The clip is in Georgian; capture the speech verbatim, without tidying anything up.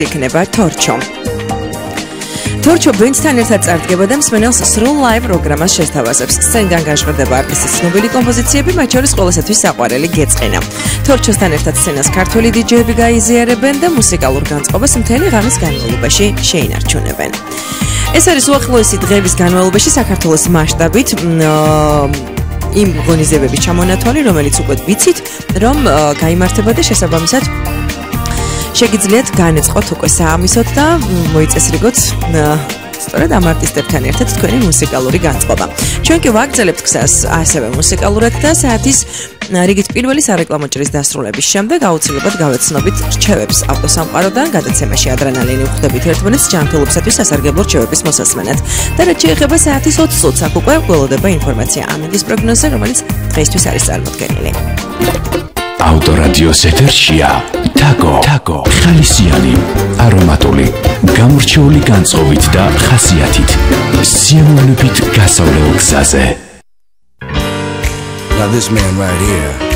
იქნება თორჩო. თორჩო ბენდთან ერთად წარდგება და მსმენელს სრულ ლაივ პროგრამას შესთავაზებს. სცენიდან განშორდება არტისტის ცნობილი კომპოზიციები, მათ შორის ყველასათვის საყვარელი გეწყინა. თორჩოსთან ერთად სცენას ქართველი დიჯეები გაიზიარებენ და მუსიკალურ განწყობას მთელი ღამის განმავლობაში შეინარჩუნებენ. ეს არის უახლოესი დღეების განმავლობაში საქართველოს მასშტაბით იმ ღონისძიებების ჩამონათვალი, რომელიც უკვე ვიცით, რომ გაიმართება და შესაბამისად შეგიძლიათ განეწყოთ უკვე საამისოდ და მოიწესრიგოთ სწორედ ამ არტისტებთან ერთად თქვენი მუსიკალური განწყობა. ჩვენ კი ვაგრძელებთ გზას ასევე მუსიკალურად და საათის რიგით პირველი სარეკლამო ჭრის დასრულების შემდეგ აუცილებლად გავეცნობით რჩევებს ავტოსამყაროდან, გადაცემაში ადრენალინი ვხვდებით ერთმანეთს ჯანმრთელობისათვის სასარგებლო რჩევების მოსასმენად. და რაც შეეხება საათის ოცს წუთს, აქ უკვე გველოდება ინფორმაცია ამინდის პროგნოზზე, რომელიც დღეისთვის არის წარმოდგენილი. ავტორადიოს ეთერშია თაკო თაკო ხალისიანი არომატული გამორჩეული განწყობით და ხასიათით სიამოვნებით გასავლელ გზაზე. Now this man right here